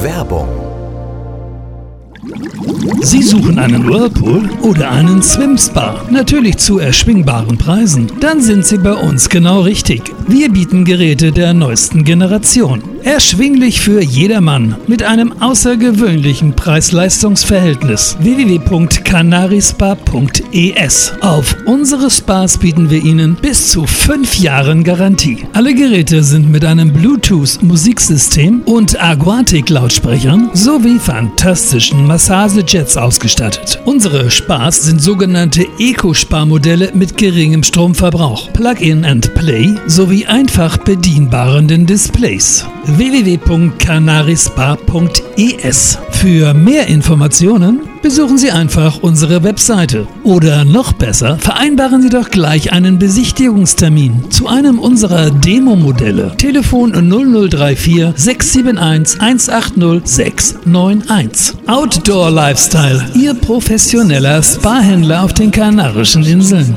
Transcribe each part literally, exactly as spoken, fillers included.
Werbung. Sie suchen einen Whirlpool oder einen Swim-Spa? Natürlich zu erschwingbaren Preisen. Dann sind Sie bei uns genau richtig. Wir bieten Geräte der neuesten Generation. Erschwinglich für jedermann mit einem außergewöhnlichen Preis-Leistungs-Verhältnis. w w w punkt canarispa punkt e s. Auf unsere Spas bieten wir Ihnen bis zu fünf Jahren Garantie. Alle Geräte sind mit einem Bluetooth-Musiksystem und Aquatic-Lautsprechern sowie fantastischen Massagejets ausgestattet. Unsere Spas sind sogenannte Eco-Spa-Modelle mit geringem Stromverbrauch, Plug-in and Play sowie einfach bedienbaren Displays. w w w punkt canarispa punkt e s. Für mehr Informationen besuchen Sie einfach unsere Webseite. Oder noch besser, vereinbaren Sie doch gleich einen Besichtigungstermin zu einem unserer Demo-Modelle. Telefon null null drei vier sechs sieben eins eins acht null sechs neun eins. Outdoor Lifestyle, Ihr professioneller Spa-Händler auf den Kanarischen Inseln.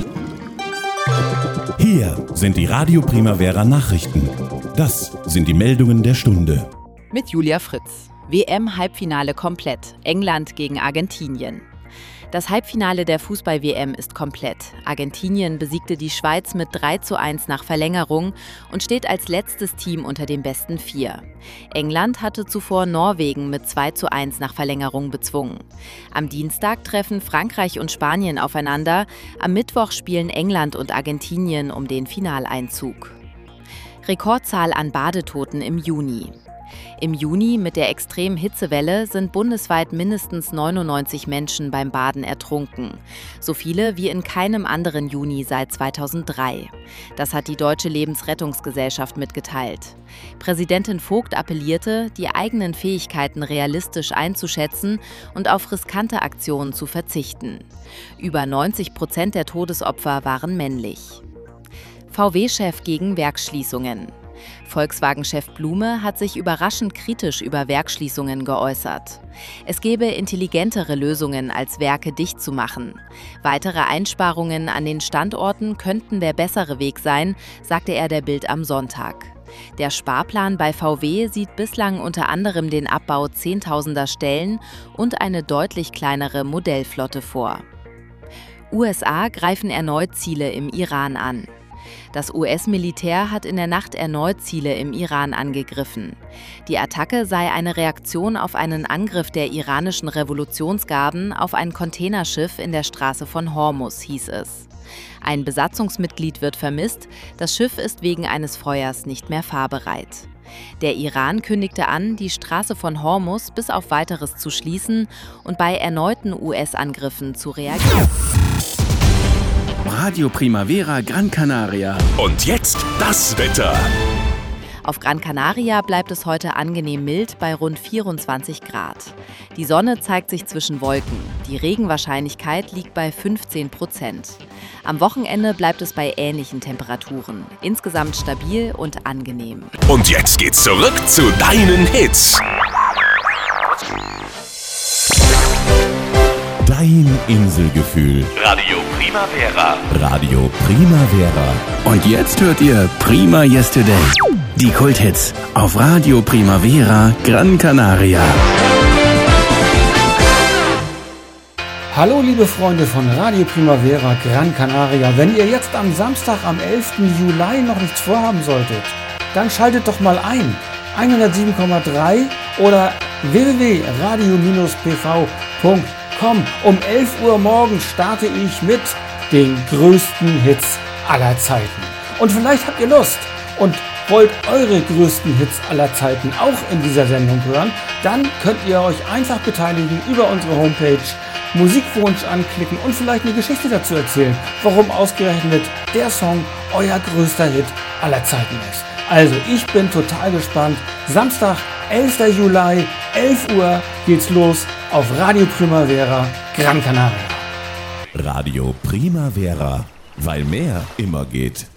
Hier sind die Radio Primavera Nachrichten. Das sind die Meldungen der Stunde. Mit Julia Fritz. W M-Halbfinale komplett. England gegen Argentinien. Das Halbfinale der Fußball-W M ist komplett. Argentinien besiegte die Schweiz mit drei zu eins nach Verlängerung und steht als letztes Team unter den besten vier. England hatte zuvor Norwegen mit zwei zu eins nach Verlängerung bezwungen. Am Dienstag treffen Frankreich und Spanien aufeinander. Am Mittwoch spielen England und Argentinien um den Finaleinzug. Rekordzahl an Badetoten im Juni. Im Juni mit der extremen Hitzewelle sind bundesweit mindestens neunundneunzig Menschen beim Baden ertrunken. So viele wie in keinem anderen Juni seit zweitausenddrei. Das hat die Deutsche Lebensrettungsgesellschaft mitgeteilt. Präsidentin Vogt appellierte, die eigenen Fähigkeiten realistisch einzuschätzen und auf riskante Aktionen zu verzichten. Über neunzig Prozent der Todesopfer waren männlich. V W-Chef gegen Werksschließungen. Volkswagen-Chef Blume hat sich überraschend kritisch über Werksschließungen geäußert. Es gebe intelligentere Lösungen, als Werke dicht zu machen. Weitere Einsparungen an den Standorten könnten der bessere Weg sein, sagte er der Bild am Sonntag. Der Sparplan bei V W sieht bislang unter anderem den Abbau zehntausender Stellen und eine deutlich kleinere Modellflotte vor. U S A greifen erneut Ziele im Iran an. Das U S-Militär hat in der Nacht erneut Ziele im Iran angegriffen. Die Attacke sei eine Reaktion auf einen Angriff der iranischen Revolutionsgarden auf ein Containerschiff in der Straße von Hormuz, hieß es. Ein Besatzungsmitglied wird vermisst, das Schiff ist wegen eines Feuers nicht mehr fahrbereit. Der Iran kündigte an, die Straße von Hormuz bis auf Weiteres zu schließen und bei erneuten U S-Angriffen zu reagieren. Radio Primavera Gran Canaria. Und jetzt das Wetter. Auf Gran Canaria bleibt es heute angenehm mild bei rund vierundzwanzig Grad. Die Sonne zeigt sich zwischen Wolken. Die Regenwahrscheinlichkeit liegt bei fünfzehn Prozent. Am Wochenende bleibt es bei ähnlichen Temperaturen. Insgesamt stabil und angenehm. Und jetzt geht's zurück zu deinen Hits. Dein Inselgefühl. Radio Primavera. Radio Primavera. Und jetzt hört ihr Prima Yesterday. Die Kulthits auf Radio Primavera Gran Canaria. Hallo liebe Freunde von Radio Primavera Gran Canaria. Wenn ihr jetzt am Samstag, am elften Juli noch nichts vorhaben solltet, dann schaltet doch mal ein. hundertsieben Komma drei oder w w w punkt radio p v punkt com. Um elf Uhr morgens starte ich mit den größten Hits aller Zeiten. Und vielleicht habt ihr Lust und wollt eure größten Hits aller Zeiten auch in dieser Sendung hören, dann könnt ihr euch einfach beteiligen über unsere Homepage, Musikwunsch anklicken und vielleicht eine Geschichte dazu erzählen, warum ausgerechnet der Song euer größter Hit aller Zeiten ist. Also ich bin total gespannt. Samstag, elften Juli, elf Uhr geht's los auf Radio Primavera Gran Canaria. Radio Primavera, weil mehr immer geht.